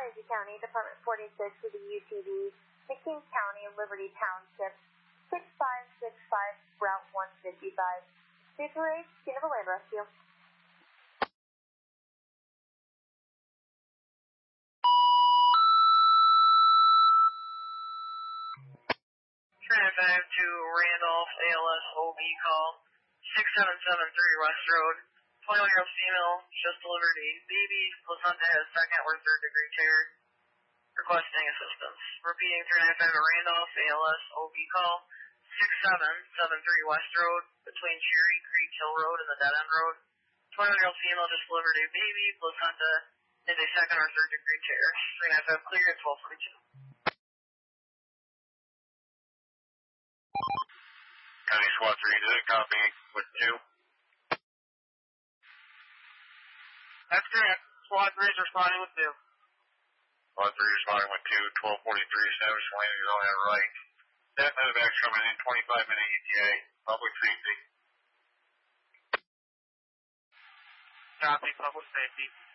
Cuyahoga County, Department 46 with the UTV, McKean County, Liberty Township, 6565, Route 155. Speed parade, scene of a land rescue. Transit to Randolph, ALS, OB call, 6773 West Road. 21-year-old female just delivered a baby. Placenta has second or third degree tear. Requesting assistance. Repeating 395 at Randolph, ALS, OB call, 6773 West Road, between Cherry Creek Hill Road and the Dead End Road. 21-year-old female just delivered a baby. Placenta is a second or third degree tear. 395 clear at 1242. County SWAT 3, did it copy with 2? That's correct. SWAT 3 is responding with 2. SWAT 3 responding with 2, 1243, Savage Lane is on that right. That medevac's coming in, 25-minute ETA, public safety. Copy, public safety.